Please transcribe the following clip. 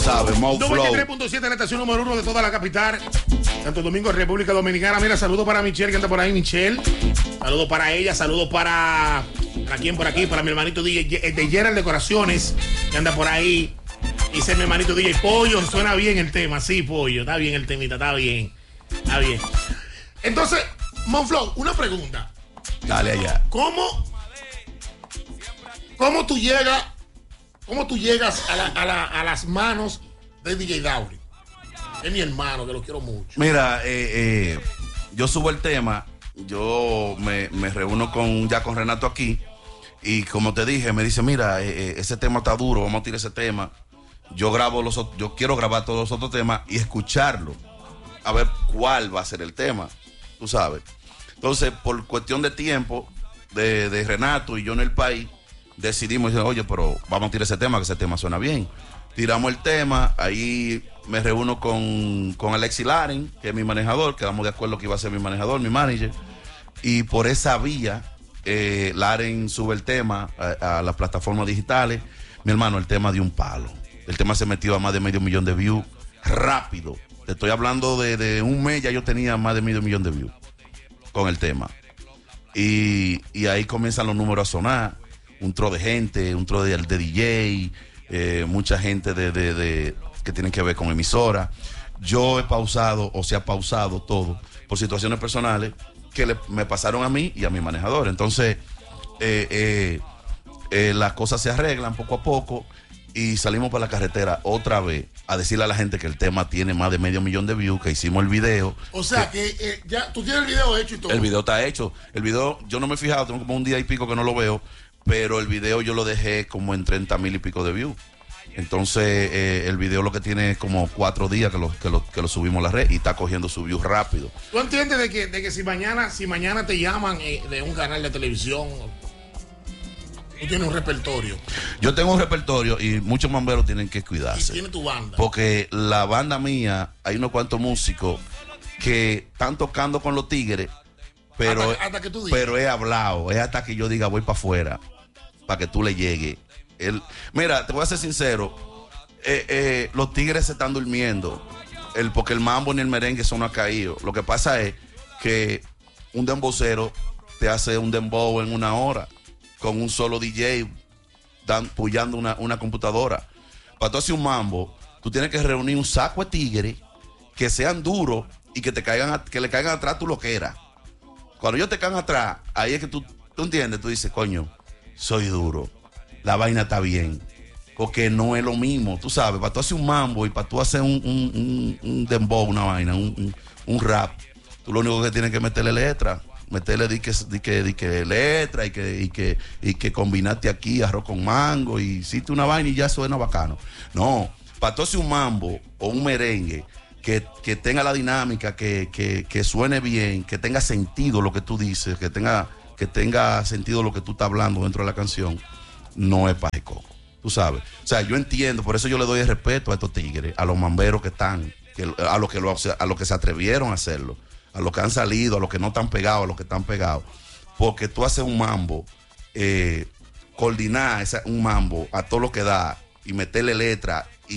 ¿Sabe? Mo Flow. 93.7 en la estación número 1 de toda la capital. Santo Domingo, República Dominicana. Mira, saludo para Michelle, que anda por ahí, Michelle. Saludo para ella, saludo para quién por aquí, para mi hermanito DJ de Gerald Decoraciones, que anda por ahí. Dice mi hermanito DJ Pollo, suena bien el tema, sí, Pollo, está bien el temita, está bien. Está bien. Entonces, Monflow, una pregunta. Dale allá. ¿Cómo tú llegas a las manos de DJ Dauri? Es mi hermano, que lo quiero mucho. Mira, yo subo el tema, yo me reúno con Renato aquí, y como te dije, me dice, mira, ese tema está duro, vamos a tirar ese tema. Yo quiero grabar todos los otros temas y escucharlo, a ver cuál va a ser el tema, tú sabes. Entonces, por cuestión de tiempo de Renato y yo en el país, decidimos, oye, pero vamos a tirar ese tema, que ese tema suena bien. Tiramos el tema, ahí me reúno con Alexi Laren, que es mi manejador, quedamos de acuerdo que iba a ser mi manejador, mi manager, y por esa vía, Laren sube el tema a las plataformas digitales. Mi hermano, el tema dio un palo. El tema se metió a más de 500,000 de views rápido. Te estoy hablando de un mes, ya yo tenía más de 500,000 de views con el tema. Y ahí comienzan los números a sonar. Un tro de gente, un tro de DJ, mucha gente que tienen que ver con emisora. Yo he pausado, o se ha pausado todo, por situaciones personales que me pasaron a mí y a mi manejador. Entonces, las cosas se arreglan poco a poco y salimos para la carretera otra vez a decirle a la gente que el tema tiene más de 500,000 de views, que hicimos el video. O sea, que ya tú tienes el video hecho y todo. El video está hecho. El video, yo no me he fijado, tengo como un día y pico que no lo veo, pero el video yo lo dejé como en 30,000 y pico de views. Entonces, el video lo que tiene es como 4 días que lo subimos a la red y está cogiendo su views rápido. ¿Tú entiendes de que si mañana te llaman de un canal de televisión, tú tienes un repertorio? Yo tengo un repertorio y muchos mamberos tienen que cuidarse. Y tiene tu banda. Porque la banda mía, hay unos cuantos músicos que están tocando con los tigres, pero, hasta que tú digas. Pero he hablado, es hasta que yo diga voy para afuera, para que tú le llegues. Mira, te voy a ser sincero, los tigres se están durmiendo, porque el mambo ni el merengue son ha caído. Lo que pasa es que un dembocero te hace un dembow en 1 hora, con un solo DJ puyando una computadora. Para tú hacer un mambo, tú tienes que reunir un saco de tigres que sean duros y que le caigan atrás tu loquera. Cuando ellos te caen atrás, ahí es que tú entiendes, tú dices, coño, soy duro, la vaina está bien, porque no es lo mismo, tú sabes, para tú hacer un mambo y para tú hacer un dembow, una vaina, un rap, tú lo único que tienes que meterle letra, meterle di que letra y que combinaste aquí arroz con mango y hiciste una vaina y ya suena bacano. No, para tú hacer un mambo o un merengue que tenga la dinámica, que suene bien, que tenga sentido lo que tú dices, que tenga sentido lo que tú estás hablando dentro de la canción, no es paje coco, tú sabes. O sea, yo entiendo, por eso yo le doy el respeto a estos tigres, a los mamberos que están, a los que se atrevieron a hacerlo, a los que han salido, a los que no están pegados, a los que están pegados. Porque tú haces un mambo, coordinar un mambo a todo lo que da y meterle letra